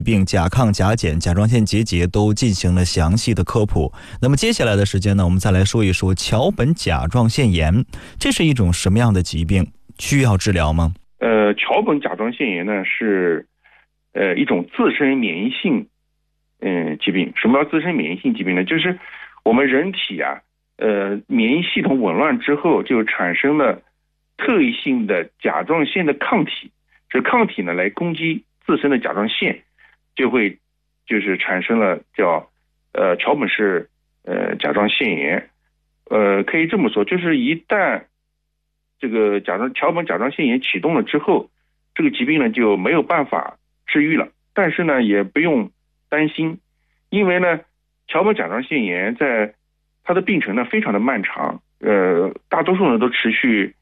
并甲亢、甲减、甲状腺结节都进行了详细的科普。那么接下来的时间呢，我们再来说一说桥本甲状腺炎，这是一种什么样的疾病？需要治疗吗？ 桥本甲状腺炎呢是一种自身免疫性疾病。什么叫自身免疫性疾病呢？就是我们人体啊免疫系统紊乱之后，就产生了特异性的甲状腺的抗体，这抗体呢来攻击自身的甲状腺，就是产生了叫桥本氏甲状腺炎。可以这么说，就是一旦这个桥本甲状腺炎启动了之后，这个疾病呢就没有办法治愈了。但是呢也不用担心，因为呢桥本甲状腺炎在它的病程呢非常的漫长，大多数人都持续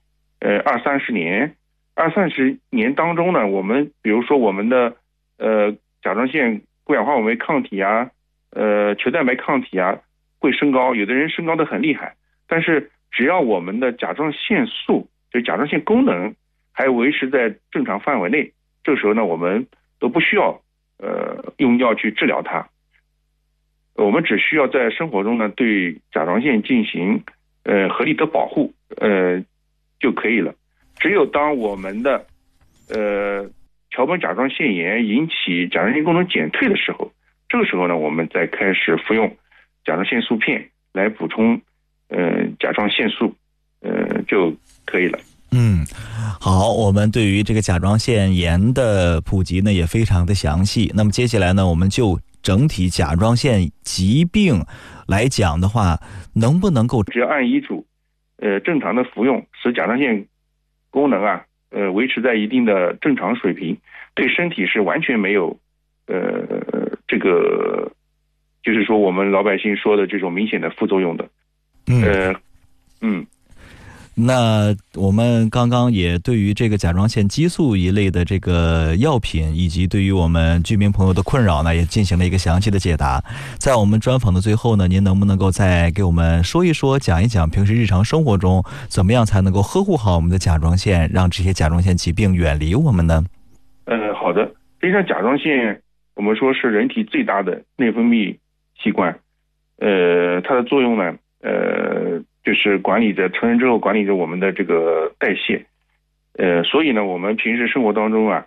20-30年。20-30年当中呢，我们比如说我们的甲状腺过氧化物酶抗体啊，球蛋白抗体啊会升高，有的人升高的很厉害，但是只要我们的甲状腺素，就甲状腺功能还维持在正常范围内，这个时候呢我们都不需要用药去治疗它，我们只需要在生活中呢对甲状腺进行合理的保护就可以了。只有当我们的桥本甲状腺炎引起甲状腺功能减退的时候，这个时候呢我们再开始服用甲状腺素片来补充甲状腺素就可以了。 好，我们对于这个甲状腺炎的普及呢也非常的详细。那么接下来呢，我们就整体甲状腺疾病来讲的话，能不能够只要按医嘱正常的服用，使甲状腺功能啊维持在一定的正常水平，对身体是完全没有这个就是说我们老百姓说的这种明显的副作用的。 那我们刚刚也对于这个甲状腺激素一类的这个药品，以及对于我们居民朋友的困扰呢，也进行了一个详细的解答。在我们专访的最后呢，您能不能够再给我们说一说，讲一讲平时日常生活中怎么样才能够呵护好我们的甲状腺，让这些甲状腺疾病远离我们呢？ 好的。实际上甲状腺我们说是人体最大的内分泌器官，它的作用呢就是成人之后管理着我们的这个代谢，所以呢我们平时生活当中啊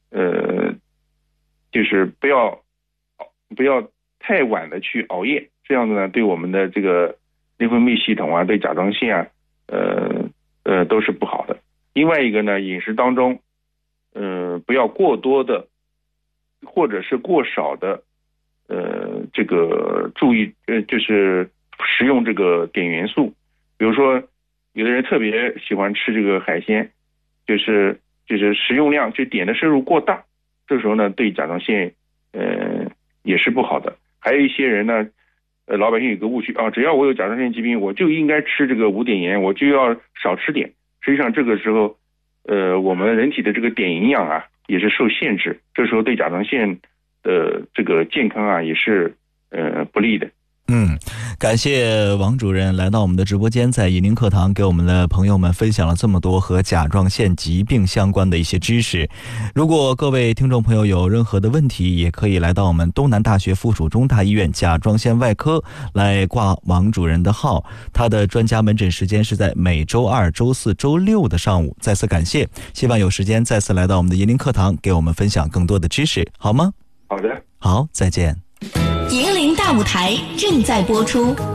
就是不要太晚的去熬夜，这样子呢对我们的这个内分泌系统啊，对甲状腺啊都是不好的。另外一个呢，饮食当中不要过多的或者是过少的这个注意就是食用这个碘元素。比如说有的人特别喜欢吃这个海鲜，就是食用量就碘的摄入过大，这时候呢对甲状腺也是不好的。还有一些人呢老百姓有个误区啊，只要我有甲状腺疾病我就应该吃这个无碘盐，我就要少吃碘。实际上这个时候我们人体的这个碘营养啊也是受限制，这时候对甲状腺的这个健康啊也是不利的。 感谢王主任来到我们的直播间，在银铃课堂给我们的朋友们分享了这么多和甲状腺疾病相关的一些知识。如果各位听众朋友有任何的问题，也可以来到我们东南大学附属中大医院甲状腺外科来挂王主任的号，他的专家门诊时间是在每周2、周4、周6的上午。再次感谢，希望有时间再次来到我们的银铃课堂给我们分享更多的知识，好吗？ 好的。 好，再见。 银铃大舞台正在播出。